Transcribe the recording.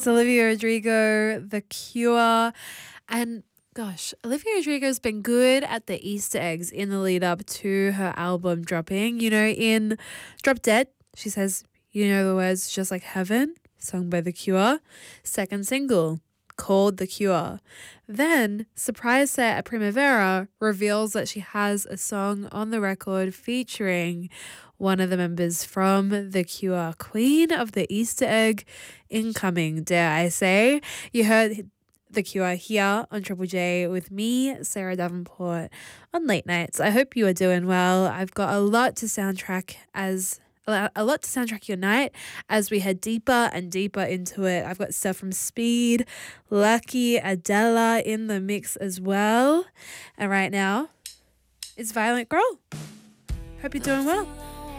It's Olivia Rodrigo, The Cure. And gosh, Olivia Rodrigo's been good at the Easter eggs in the lead up to her album dropping. You know, in Drop Dead, she says, you know the words just like heaven, sung by The Cure. Second single, called The Cure. Then, surprise set at Primavera reveals that she has a song on the record featuring one of the members from The Cure, Queen of the Easter Egg incoming, dare I say. You heard The Cure here on Triple J with me, Sarah Davenport, on Late Nights. I hope you are doing well. I've got a lot to soundtrack your night as we head deeper and deeper into it. I've got stuff from Speed, Lucky, Adela in the mix as well. And right now, it's Violent Girl. Hope you're doing well.